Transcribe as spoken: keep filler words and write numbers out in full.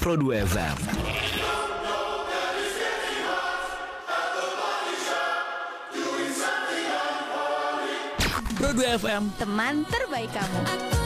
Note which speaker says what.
Speaker 1: Pro dua F M. Pro dua F M,
Speaker 2: teman terbaik kamu.